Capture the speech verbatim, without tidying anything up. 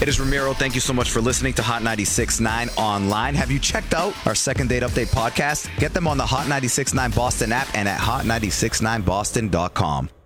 It is Ramiro. Thank you so much for listening to Hot ninety-six point nine online. Have you checked out our Second Date Update podcast? Get them on the Hot ninety-six point nine Boston app and at hot nine six nine boston dot com.